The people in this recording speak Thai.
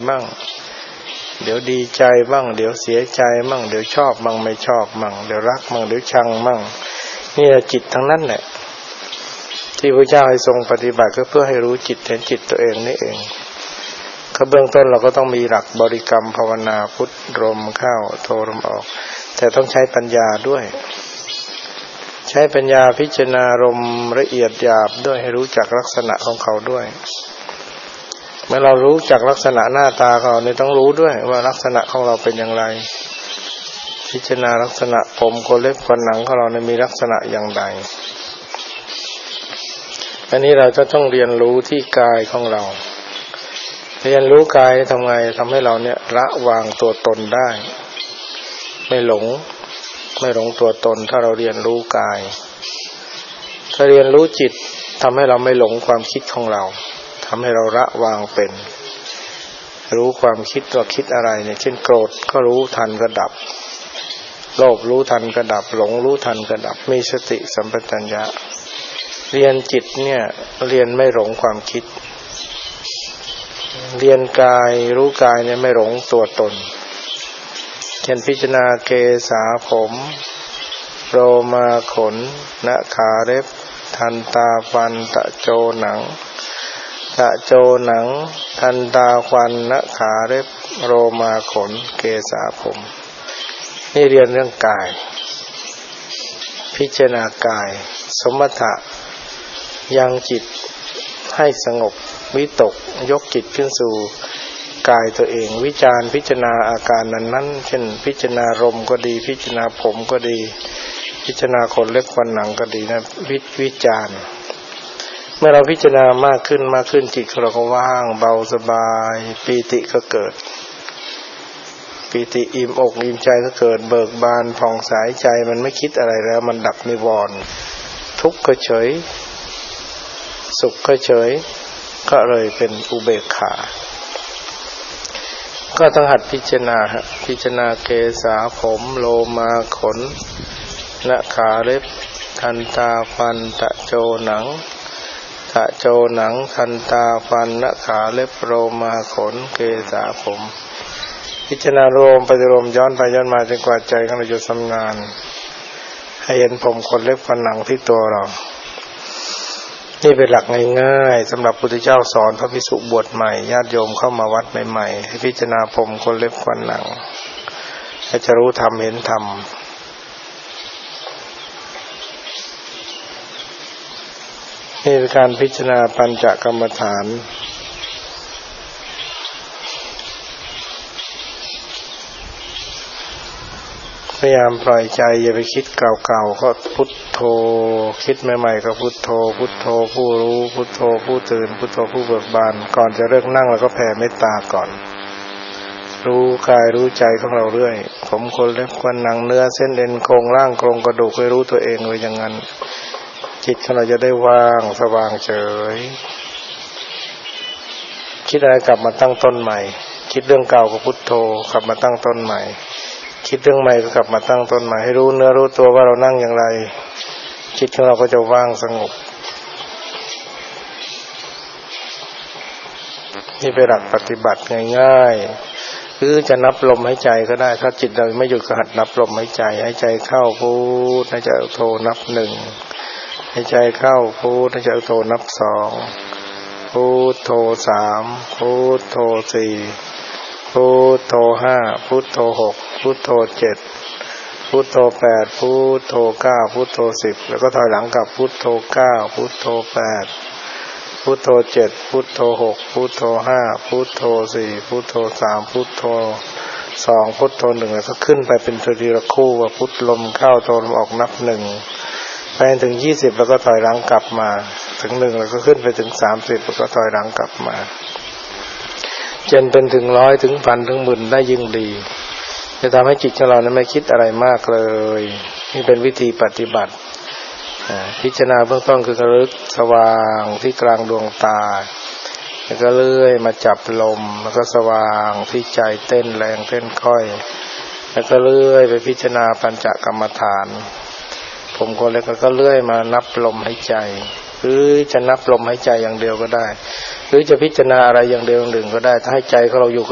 บ้างเดี๋ยวดีใจบ้างเดี๋ยวเสียใจบ้างเดี๋ยวชอบบ้างไม่ชอบบ้างเดี๋ยวรักบ้างเดี๋ยวชังบ้างนี่จิตทั้งนั้นแหละที่พระเจ้าให้ทรงปฏิบัติก็เพื่อให้รู้จิตเห็นจิตตัวเองนี่เองก็เบื้องต้นเราก็ต้องมีหลักบริกรรมภาวนาพุทลมเข้าโทลมออกแต่ต้องใช้ปัญญาด้วยใช้ปัญญาพิจารณาลมละเอียดหยาบด้วยให้รู้จักลักษณะของเขาด้วยเมื่อเรารู้จักลักษณะหน้าตาเขาเนี่ยต้องรู้ด้วยว่าลักษณะของเราเป็นอย่างไรพิจารณาลักษณะผมขนเล็บขนหนังของเราเนี่ยมีลักษณะอย่างไรอันนี้เราจะต้องเรียนรู้ที่กายของเราเรียนรู้กายทำไงทำให้เราเนี่ยละวางตัวตนได้ไม่หลงตัวตนถ้าเราเรียนรู้กายถ้าเรียนรู้จิตทำให้เราไม่หลงความคิดของเราทำให้เราละวางเป็นรู้ความคิดว่าคิดอะไรเนี่ยเช่นโกรธก็รู้ทันก็ดับโลภรู้ทันก็ดับหลงรู้ทันก็ดับมีสติสัมปชัญญะเรียนจิตเนี่ยเรียนไม่หลงความคิดเรียนกายรู้กายเนี่ยไม่หลงตัวตนเช่นพิจารณาเกสาผมโลมาขนหน้าขาเล็บทันตาฟันตะโจหนังตะโจหนังทันตาฟันหน้าขาเล็บโลมาขนเกสาผมนี่เรียนเรื่องกายพิจารณากายสมถะยังจิตให้สงบวิตกยกจิตขึ้นสู่กายตัวเองวิจารพิจารณาอาการนั้นๆเช่นพิจารณาลมก็ดีพิจารณาผมก็ดีพิจารณาขนเล็บขนหนังก็ดีนะวิจารเมื่อเราพิจารณามากขึ้นจิตของเราก็ว่างเบาสบายปีติก็เกิดปีติอิ่มอกอิ่มใจก็เกิดเบิกบานผ่องใสใจมันไม่คิดอะไรแล้วมันดับนิวรณ์ทุกข์ก็เฉยสุขก็เฉยก็เลยเป็นอุเบกขาก็ต้องหัดพิจารณาเกสาผมโลมาขนหน้าขาเล็บทันตาฟันตะโจหนังทันตาฟันหน้าขาเล็บโลมาขนเกสาผมพิจารณารวมปฏิโลมย้อนไปย้อนมาจนกว่าใจของเราจะชำนาญให้เห็นผมขนเล็บขนหนังที่ตัวเรานี่เป็นหลักง่ายๆสำหรับพุทธเจ้าสอนพระภิกษุบวชใหม่ญาติโยมเข้ามาวัดใหม่ๆให้พิจารณาผมขนเล็บขนหนังให้จะรู้ธรรมเห็นธรรมนี่เป็นการพิจารณาปัญจกรรมฐานพยายามปล่อยใจอย่าไปคิดเก่าๆก็พุทโธคิดใหม่ๆก็พุทโธผู้รู้พุทโธผู้ตื่นพุทโธผู้เบิกบานก่อนจะเลิกนั่งเราก็แผ่เมตตาก่อนรู้กายรู้ใจของเราเรื่อยผมขนเล็บขนหนังเนื้อเส้นเอ็นโครงร่างโครงกระดูกให้รู้ตัวเองไว้อย่างนั้นจิตของเราจะได้ว่างสว่างเฉยคิดอะไรกลับมาตั้งต้นใหม่คิดเรื่องเก่าก็พุทโธกลับมาตั้งต้นใหม่คิดเรื่องใหม่ก็กลับมาตั้งต้นใหม่ให้รู้เนื้อรู้ตัวว่าเรานั่งอย่างไรจิตของเราก็จะว่างสงบนี่เป็นหลักปฏิบัติง่ายๆคือจะนับลมหายใจก็ได้ถ้าจิตเราไม่หยุดก็หัดนับลมหายใจหายใจเข้าพุทหายใจออกโทนับ1หายใจเข้าพุทหายใจออกโทนับ2พุทโธ3พุทโธ4พุทโธ5พุทโธ6พุทโธ7พุทโธ8พุทโธ9พุทโธ10แล้วก็ถอยหลังกับพุทโธ9พุทโธ8พุทโธ7พุทโธ6พุทโธ5พุทโธ4พุทโธ3พุทโธ2พุทโธ1แล้วก็ขึ้นไปเป็นทีละคู่ว่าพุทลมเข้าโธลมออกนับ1ไปถึง20แล้วก็ถอยหลังกลับมาถึง1แล้วก็ขึ้นไปถึง30แล้วก็ถอยหลังกลับมาจนเป็นถึง100ถึงพันถึงหมื่นได้ยิ่งดีจะทำให้จิตของเรานั้นไม่คิดอะไรมากเลยนี่เป็นวิธีปฏิบัติพิจารณาเบื้องต้นคือระลึกสว่างที่กลางดวงตาแล้วก็เลื่อยมาจับลมแล้วก็สว่างที่ใจเต้นแรงเต้นค่อยแล้วก็เลื่อยไปพิจารณาปัญจกรรมฐานผมคนเล็กก็เลื่อยมานับลมหายใจหรือจะนับลมหายใจอย่างเดียวก็ได้หรือจะพิจารณาอะไรอย่างเดียวหนึ่งก็ได้ถ้าให้ใจของเราอยู่